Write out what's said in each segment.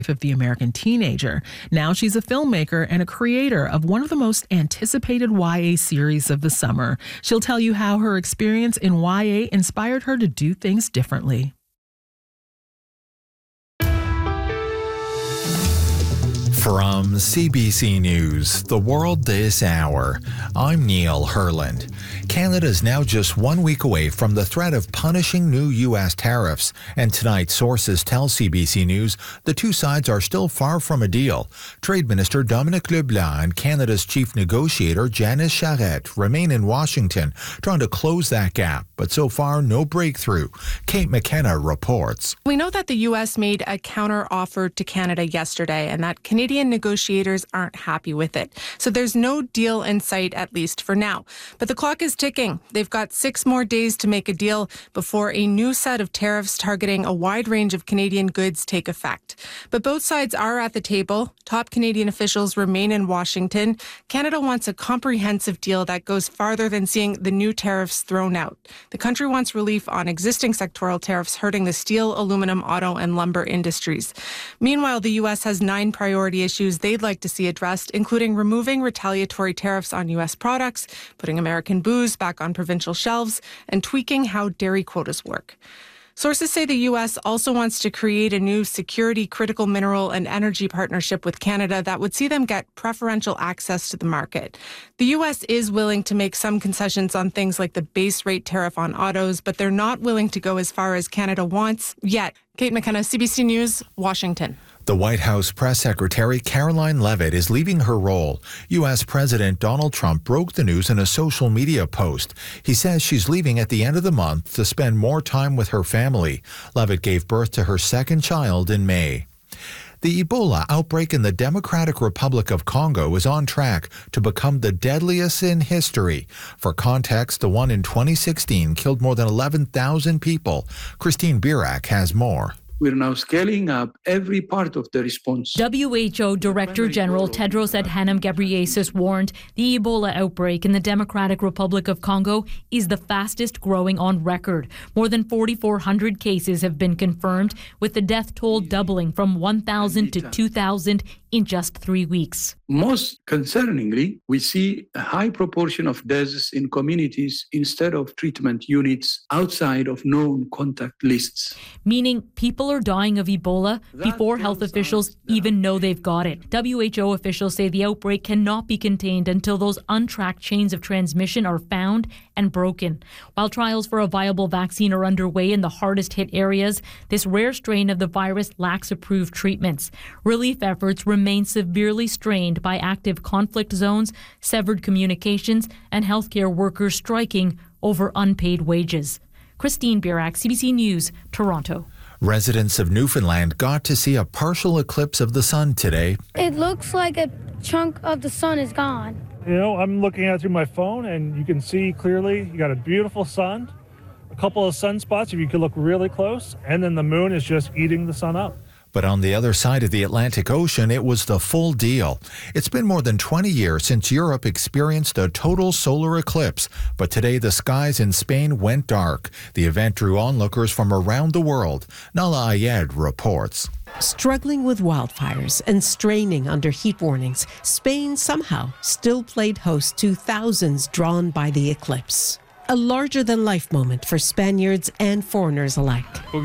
of the American teenager. Now she's a filmmaker and a creator of one of the most anticipated YA series of the summer. She'll tell you how her experience in YA inspired her to do things differently. From CBC News, The World This Hour, I'm Neil Herland. Canada is now just 1 week away from the threat of punishing new U.S. tariffs, and tonight sources tell CBC News the two sides are still far from a deal. Trade Minister Dominic LeBlanc and Canada's chief negotiator Janice Charette remain in Washington, trying to close that gap, but so far no breakthrough. Kate McKenna reports. We know that the U.S. made a counter-offer to Canada yesterday, and that Canadian negotiators aren't happy with it. So there's no deal in sight, at least for now. But the clock is ticking. They've got 6 more days to make a deal before a new set of tariffs targeting a wide range of Canadian goods take effect. But both sides are at the table. Top Canadian officials remain in Washington. Canada wants a comprehensive deal that goes farther than seeing the new tariffs thrown out. The country wants relief on existing sectoral tariffs hurting the steel, aluminum, auto, and lumber industries. Meanwhile, the U.S. has 9 priority issues they'd like to see addressed, including removing retaliatory tariffs on U.S. products, putting American booze back on provincial shelves, and tweaking how dairy quotas work. Sources say the U.S. also wants to create a new security, critical mineral, and energy partnership with Canada that would see them get preferential access to the market. The U.S. is willing to make some concessions on things like the base rate tariff on autos, but they're not willing to go as far as Canada wants yet. Kate McKenna, CBC News, Washington. The White House press secretary Caroline Leavitt is leaving her role. U.S. President Donald Trump broke the news in a social media post. He says she's leaving at the end of the month to spend more time with her family. Leavitt gave birth to her second child in May. The Ebola outbreak in the Democratic Republic of Congo is on track to become the deadliest in history. For context, the one in 2016 killed more than 11,000 people. Christine Birak has more. We're now scaling up every part of the response. WHO Director General Tedros Adhanom Ghebreyesus warned the Ebola outbreak in the Democratic Republic of Congo is the fastest growing on record. More than 4,400 cases have been confirmed, with the death toll doubling from 1,000 to 2,000 in just 3 weeks. Most concerningly, we see a high proportion of deaths in communities instead of treatment units outside of known contact lists. Meaning people are dying of Ebola before health officials even know they've got it. WHO officials say the outbreak cannot be contained until those untracked chains of transmission are found and broken. While trials for a viable vaccine are underway in the hardest hit areas, this rare strain of the virus lacks approved treatments. Relief efforts remain severely strained by active conflict zones, severed communications, and healthcare workers striking over unpaid wages. Christine Birak, CBC News, Toronto. Residents of Newfoundland got to see a partial eclipse of the sun today. It looks like a chunk of the sun is gone. You know, I'm looking at it through my phone and you can see clearly you got a beautiful sun, a couple of sunspots if you could look really close, and then the moon is just eating the sun up. But on the other side of the Atlantic Ocean, it was the full deal. It's been more than 20 years since Europe experienced a total solar eclipse, but today the skies in Spain went dark. The event drew onlookers from around the world. Nala Ayed reports. Struggling with wildfires and straining under heat warnings, Spain somehow still played host to thousands drawn by the eclipse. A larger-than-life moment for Spaniards and foreigners alike.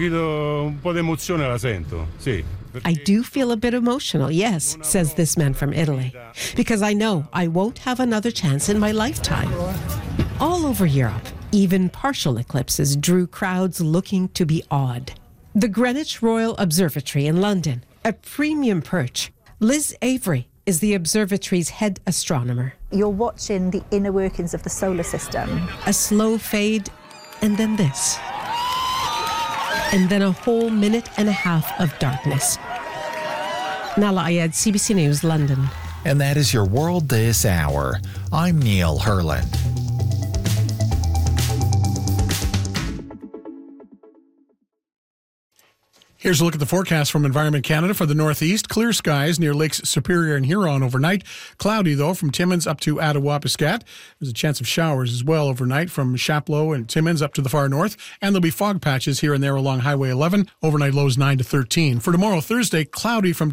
I do feel a bit emotional, yes, says this man from Italy, because I know I won't have another chance in my lifetime. All over Europe, even partial eclipses drew crowds looking to be awed. The Greenwich Royal Observatory in London, a premium perch. Liz Avery is the observatory's head astronomer. You're watching the inner workings of the solar system. A slow fade, and then this. And then a whole minute and a half of darkness. Nala Ayed, CBC News, London. And that is your World This Hour. I'm Neil Herland. Here's a look at the forecast from Environment Canada for the northeast. Clear skies near Lakes Superior and Huron overnight. Cloudy, though, from Timmins up to Attawapiskat. There's a chance of showers as well overnight from Chapleau and Timmins up to the far north. And there'll be fog patches here and there along Highway 11. Overnight lows 9 to 13. For tomorrow, Thursday, cloudy from